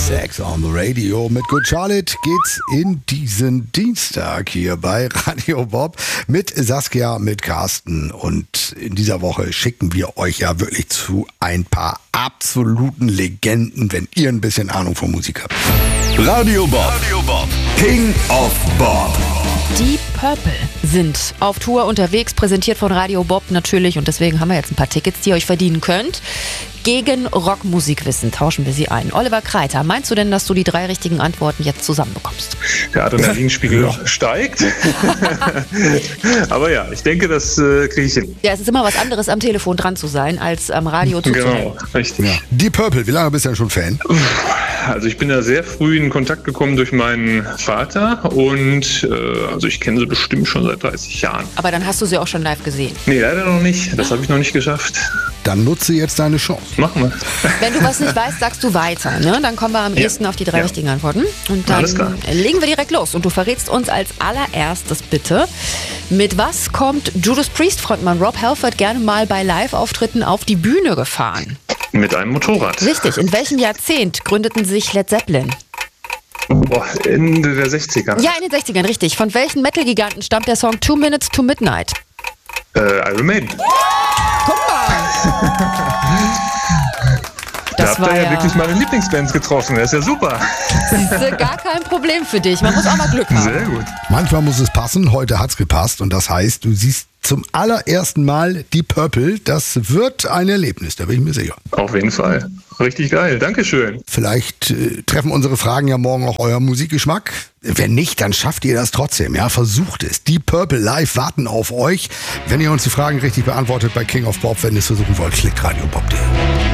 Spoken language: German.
Sex on the Radio. Mit Good Charlotte geht's in diesen Dienstag hier bei Radio Bob mit Saskia, mit Carsten. Und in dieser Woche schicken wir euch ja wirklich zu ein paar absoluten Legenden, wenn ihr ein bisschen Ahnung von Musik habt. Radio Bob. King of Bob. Die Purple sind auf Tour unterwegs, präsentiert von Radio Bob natürlich. Und deswegen haben wir jetzt ein paar Tickets, die ihr euch verdienen könnt. Gegen Rockmusikwissen tauschen wir sie ein. Oliver Kreiter, meinst du denn, dass du die 3 richtigen Antworten jetzt zusammenbekommst? Der Adrenalinspiegel steigt. Aber ja, ich denke, das kriege ich hin. Ja, es ist immer was anderes, am Telefon dran zu sein, als am Radio zuzuhören. Genau, richtig. Ja. Die Purple, wie lange bist du denn schon Fan? Also ich bin da sehr früh in Kontakt gekommen durch meinen Vater und also ich kenne sie bestimmt schon seit 30 Jahren. Aber dann hast du sie auch schon live gesehen? Nee, leider noch nicht. Das habe ich noch nicht geschafft. Dann nutze jetzt deine Chance. Machen wir. Wenn du was nicht weißt, sagst du weiter. Ne? Dann kommen wir am ehesten auf die 3 richtigen Antworten. Und dann Alles klar. legen wir direkt los. Und du verrätst uns als allererstes bitte, mit was kommt Judas Priest Frontmann Rob Halford gerne mal bei Live-Auftritten auf die Bühne gefahren? Mit einem Motorrad. Richtig. In welchem Jahrzehnt gründeten sich Led Zeppelin? Ende der 60er. Ja, in den 60ern, richtig. Von welchen Metal-Giganten stammt der Song 2 Minutes to Midnight? Iron Maiden. Guck mal! Da habt ihr ja wirklich meine Lieblingsbands getroffen. Das ist ja super. Das ist gar kein Problem für dich. Man muss auch mal Glück haben. Sehr gut. Manchmal muss es passen, heute hat's gepasst und das heißt, du siehst zum allerersten Mal die Purple. Das wird ein Erlebnis, da bin ich mir sicher. Auf jeden Fall. Richtig geil. Dankeschön. Vielleicht treffen unsere Fragen ja morgen auch euer Musikgeschmack. Wenn nicht, dann schafft ihr das trotzdem. Ja, versucht es. Die Purple live warten auf euch. Wenn ihr uns die Fragen richtig beantwortet bei King of Bob, wenn ihr es versuchen wollt, klickt radiobob.de.